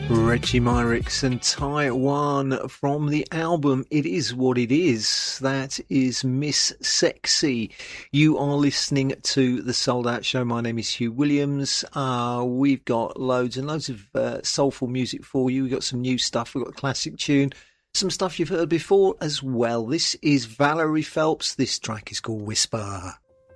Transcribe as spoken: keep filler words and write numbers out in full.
Reggie Myrick and Taiwan from the album It Is What It Is. That is Miss Sexy. You are listening to The Souled Out Show. My name is Hugh Williams. Uh, we've got loads and loads of uh, soulful music for you. We've got some new stuff. We've got a classic tune. Some stuff you've heard before as well. This is Valerie Phelps. This track is called Whisper.